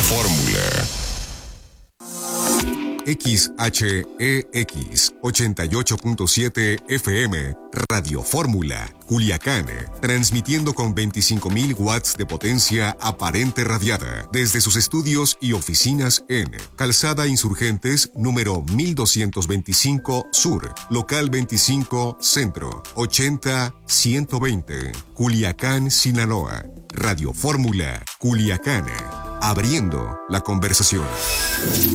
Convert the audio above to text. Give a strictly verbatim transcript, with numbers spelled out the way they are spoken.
Fórmula. X H E X ochenta y ocho punto siete F M, Radio Fórmula, Culiacán, transmitiendo con veinticinco mil watts de potencia aparente radiada desde sus estudios y oficinas en Calzada Insurgentes, número mil doscientos veinticinco Sur, local veinticinco Centro, ochenta ciento veinte, Culiacán, Sinaloa. Radio Fórmula, Culiacán, abriendo la conversación.